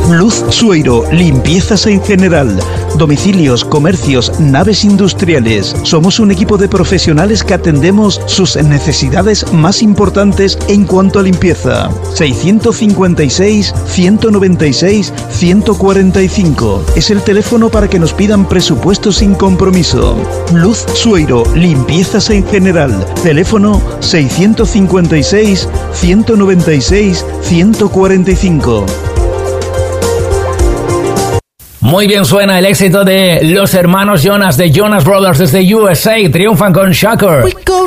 Luz Sueiro, limpiezas en general, domicilios, comercios, naves industriales. Somos un equipo de profesionales que atendemos sus necesidades más importantes en cuanto a limpieza. 656-196-145 es el teléfono para que nos pidan presupuesto sin compromiso. Luz Sueiro, limpiezas en general. Teléfono 656-196-145. Muy bien suena el éxito de los hermanos Jonas, de Jonas Brothers desde USA. Triunfan con Shocker.